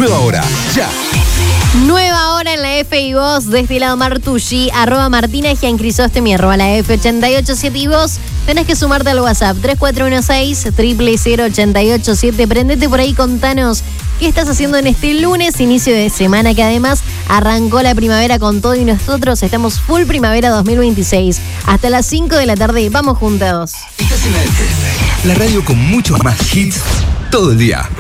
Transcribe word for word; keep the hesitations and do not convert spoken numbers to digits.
Nueva hora, ya. Nueva hora en la F y vos, de este lado Martucci, arroba Martina Gian Crisóstomi, arroba la F ochenta y ocho siete y vos tenés que sumarte al WhatsApp tres cuatro uno seis, cero cero cero, ocho ocho siete. Prendete por ahí, contanos qué estás haciendo en este lunes, inicio de semana que además arrancó la primavera con todo y nosotros estamos full primavera dos mil veintiséis. Hasta las cinco de la tarde, vamos juntos. Estás en la F, la radio con muchos más hits todo el día.